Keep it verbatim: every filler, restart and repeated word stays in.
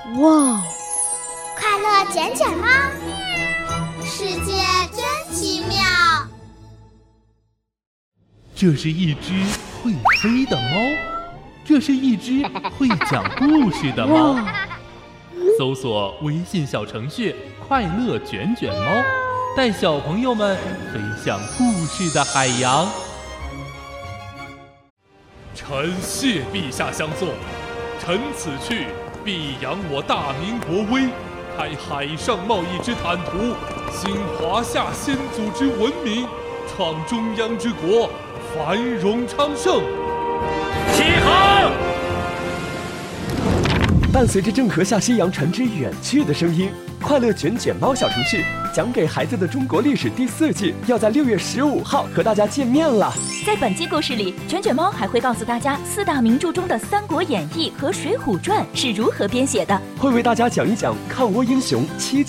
哇！ 快乐卷卷猫，世界真奇妙。 这是一只会飞的猫，这是一只会讲故事的猫。搜索微信小程序“快乐卷卷猫”，带小朋友们飞向故事的海洋。臣谢陛下相送，臣此去必扬我大明国威，开海上贸易之坦途，兴华夏先祖之文明，创中央之国繁荣昌盛。起航！ 伴随着郑和下西洋船只远去的声音，快乐卷卷猫小程序讲给孩子的中国历史第四季要在六月十五号和大家见面了。 在本期故事里，卷卷猫还会告诉大家四大名著中的《三国演义》和《水浒传》是如何编写的， 会为大家讲一讲抗倭英雄七